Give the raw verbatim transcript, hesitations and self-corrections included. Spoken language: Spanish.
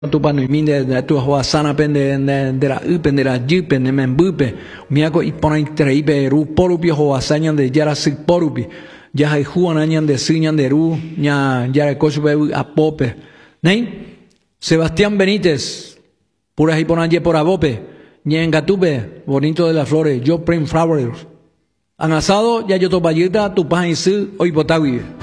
tu panu minde de tu hoa sana pende de la upen de la jupen de membupe miako ipona intreibe ru porupi hoa sanyan de yara sik porupi ya hay huan anyan de sinyan de ru nya yara koshbe apope nei Sebastián Benítez pura hipona ye por abope nya engatupe bonito de las flores yo prem flowers han asado ya yo to bayita tu pan y su hoy botawi